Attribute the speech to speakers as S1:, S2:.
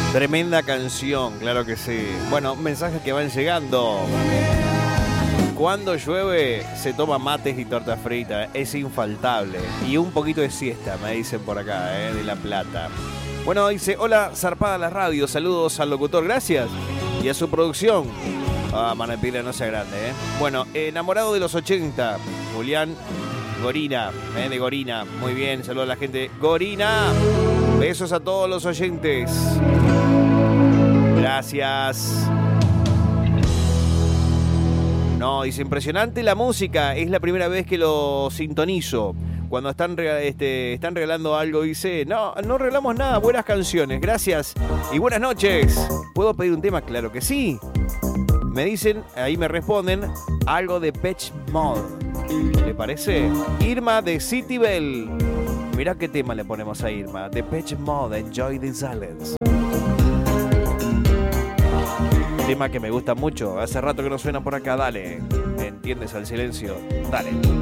S1: Tremenda canción, claro que sí. Bueno, mensajes que van llegando. Cuando llueve se toma mates y torta frita, es infaltable. Y un poquito de siesta, me dicen por acá, de La Plata. Bueno, dice, hola, zarpada la radio, saludos al locutor, gracias. Y a su producción. Manepila, no sea grande, Bueno, enamorado de los 80, Julián Gorina, de Gorina. Muy bien, saludos a la gente. Gorina, besos a todos los oyentes. Gracias. No, dice, impresionante la música. Es la primera vez que lo sintonizo. Cuando están regalando algo, dice, no regalamos nada, buenas canciones, gracias y buenas noches. ¿Puedo pedir un tema? Claro que sí. Me dicen, ahí me responden, algo de Depeche Mode. ¿Le parece? Irma de City Bell. Mirá qué tema le ponemos a Irma. Depeche Mode, Enjoy the Silence. Tema que me gusta mucho. Hace rato que no suena por acá, dale. ¿Entiendes al silencio? Dale.